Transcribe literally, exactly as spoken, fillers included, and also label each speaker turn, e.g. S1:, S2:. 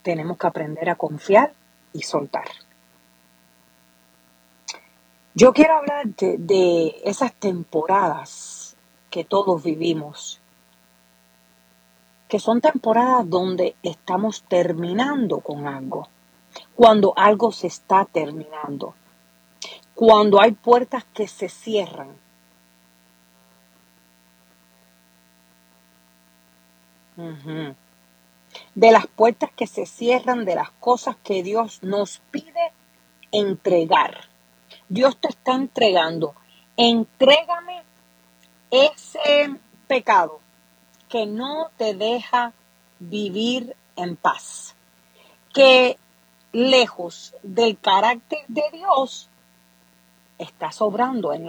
S1: tenemos que aprender a confiar y soltar. Yo quiero hablarte de esas temporadas que todos vivimos, que son temporadas donde estamos terminando con algo, cuando algo se está terminando, cuando hay puertas que se cierran. Ujú. De las puertas que se cierran, de las cosas que Dios nos pide entregar. Dios te está entregando. Entrégame ese pecado que no te deja vivir en paz, que lejos del carácter de Dios está sobrando en la